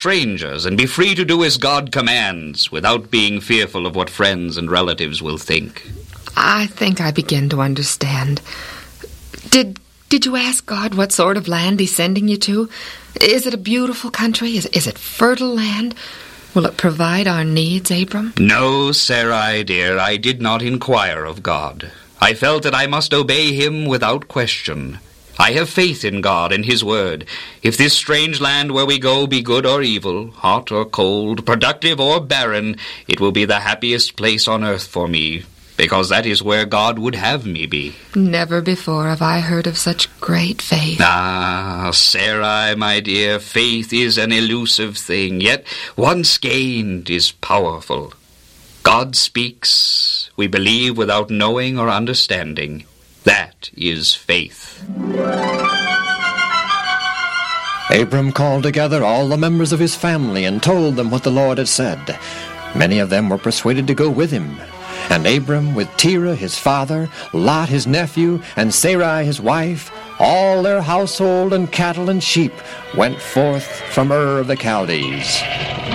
strangers and be free to do as God commands, without being fearful of what friends and relatives will think. I think I begin to understand. Did you ask God what sort of land he's sending you to? Is it a beautiful country? Is it fertile land? Will it provide our needs, Abram? No, Sarai, dear, I did not inquire of God. I felt that I must obey him without question. I have faith in God and his word. If this strange land where we go be good or evil, hot or cold, productive or barren, it will be the happiest place on earth for me, because that is where God would have me be. Never before have I heard of such great faith. Ah, Sarai, my dear, faith is an elusive thing, yet once gained is powerful. God speaks, we believe without knowing or understanding. That is faith. Abram called together all the members of his family and told them what the Lord had said. Many of them were persuaded to go with him. And Abram, with Terah his father, Lot his nephew, and Sarai his wife, all their household and cattle and sheep, went forth from Ur of the Chaldees.